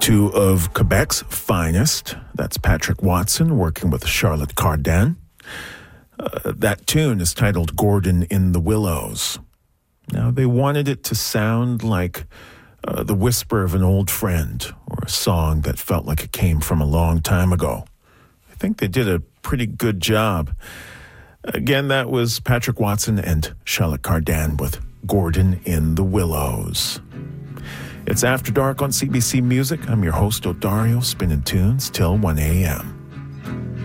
Two of Quebec's finest. That's Patrick Watson working with Charlotte Cardin. That tune is titled Gordon in the Willows. Now, they wanted it to sound like the whisper of an old friend or a song that felt like it came from a long time ago. I think they did a pretty good job. Again, that was Patrick Watson and Charlotte Cardin with Gordon in the Willows. It's After Dark on CBC Music. I'm your host, Odario, spinning tunes till 1 a.m.